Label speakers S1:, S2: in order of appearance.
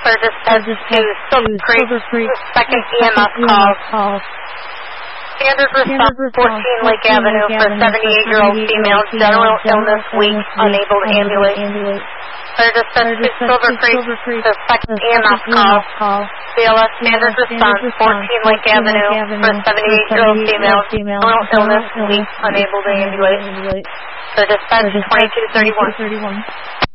S1: Clear dispatch to Silver Creek, second EMS call. Standard response, 14 Lake Avenue for 78-year-old female, general illness, weak, unable to ambulate. Clear dispatch to Silver Creek, the second EMS call. BLS standard response, 14 Lake Avenue for 78-year-old female, general illness, weak, unable to ambulate. Clear dispatch 2231.